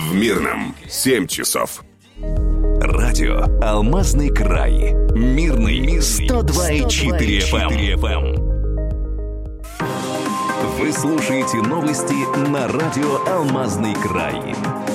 В Мирном 7 часов. Радио «Алмазный край». Мирный 102,4 FM. Вы слушаете новости на радио «Алмазный край».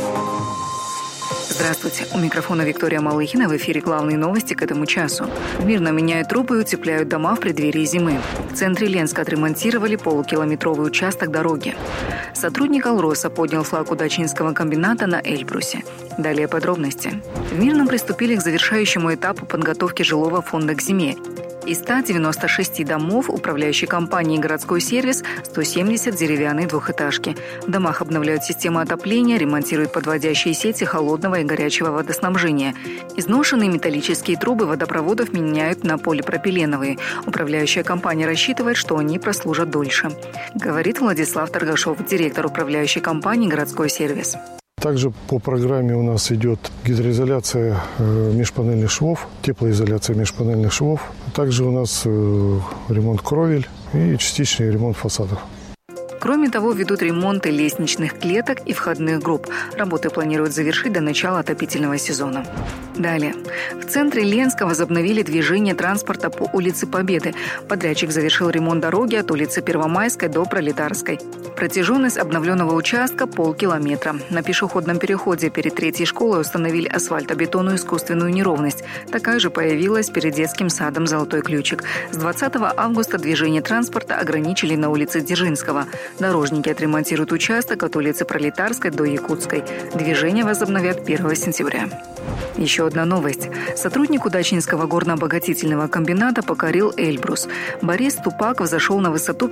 Здравствуйте. У микрофона Виктория Малыхина. В эфире главные новости к этому часу. В Мирном меняют трубы и утепляют дома в преддверии зимы. В центре Ленска отремонтировали полукилометровый участок дороги. Сотрудник «Алроса» поднял флаг удачинского комбината на Эльбрусе. Далее подробности. В Мирном приступили к завершающему этапу подготовки жилого фонда к зиме. Из 196 домов управляющей компании «Городской сервис» 170 деревянные двухэтажки. В домах обновляют систему отопления, ремонтируют подводящие сети холодного и горячего водоснабжения. Изношенные металлические трубы водопроводов меняют на полипропиленовые. Управляющая компания рассчитывает, что они прослужат дольше. Говорит Владислав Торгашов, директор управляющей компании «Городской сервис». Также по программе у нас идет гидроизоляция межпанельных швов, теплоизоляция межпанельных швов. Также у нас ремонт кровель и частичный ремонт фасадов. Кроме того, ведут ремонты лестничных клеток и входных групп. Работы планируют завершить до начала отопительного сезона. Далее. В центре Ленска возобновили движение транспорта по улице Победы. Подрядчик завершил ремонт дороги от улицы Первомайской до Пролетарской. Протяженность обновленного участка – полкилометра. На пешеходном переходе перед третьей школой установили асфальтобетонную искусственную неровность. Такая же появилась перед детским садом «Золотой ключик». С 20 августа движение транспорта ограничили на улице Дзержинского. Дорожники отремонтируют участок от улицы Пролетарской до Якутской. Движение возобновят 1 сентября. Еще одна новость. Сотрудник удачинского горно-обогатительного комбината покорил Эльбрус. Борис Тупак взошел на высоту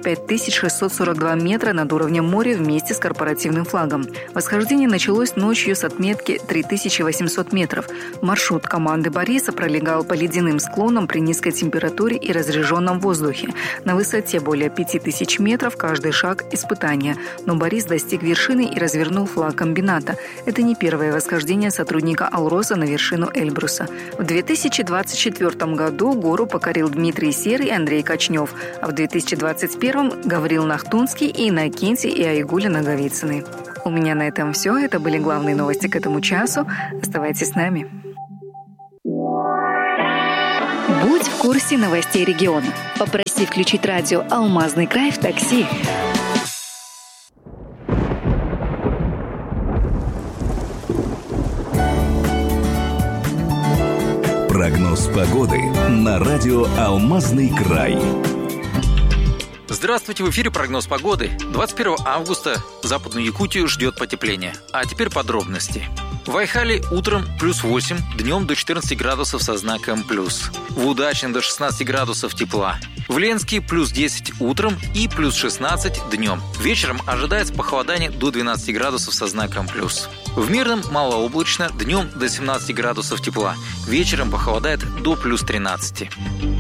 5642 метра над уровнем моря вместе с корпоративным флагом. Восхождение началось ночью с отметки 3800 метров. Маршрут команды Бориса пролегал по ледяным склонам при низкой температуре и разреженном воздухе. На высоте более 5000 метров каждый шаг – испытание. Но Борис достиг вершины и развернул флаг комбината. Это не первое восхождение сотрудника «Алроса» на вершину Эльбруса. В 2024 году гору покорил Дмитрий Серый и Андрей Кочнев, а в 2021 Гаврил Нахтунский и Иннокентий и Айгуля Наговицыны. У меня на этом все. Это были главные новости к этому часу. Оставайтесь с нами. Будь в курсе новостей региона. Попроси включить радио «Алмазный край» в такси. Прогноз погоды на радио «Алмазный край». Здравствуйте, в эфире прогноз погоды. 21 августа Западную Якутию ждет потепление. А теперь подробности. В Айхале утром плюс 8, днем до 14 градусов со знаком плюс. В Удачном до 16 градусов тепла. В Ленске плюс 10 утром и плюс 16 днем. Вечером ожидается похолодание до 12 градусов со знаком плюс. В Мирном малооблачно, днем до 17 градусов тепла. Вечером похолодает до плюс 13.